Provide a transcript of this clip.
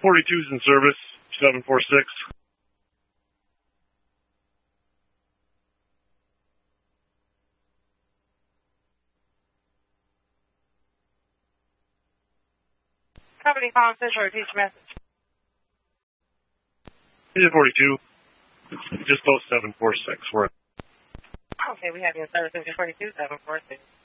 42's in service, 746. Company calling Central, repeat your message. He's at 42. Just post 746. Okay, we have you in service, 42, 746.